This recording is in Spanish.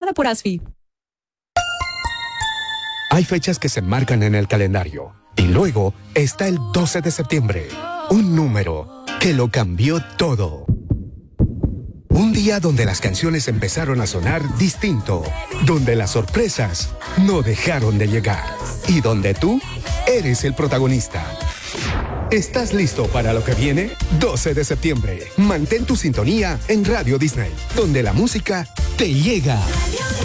Patrocinado por ASFI. Hay fechas que se marcan en el calendario. Y luego está el 12 de septiembre. Un número que lo cambió todo. Un día donde las canciones empezaron a sonar distinto. Donde las sorpresas no dejaron de llegar. Y donde tú eres el protagonista. ¿Estás listo para lo que viene? 12 de septiembre. Mantén tu sintonía en Radio Disney, donde la música te llega.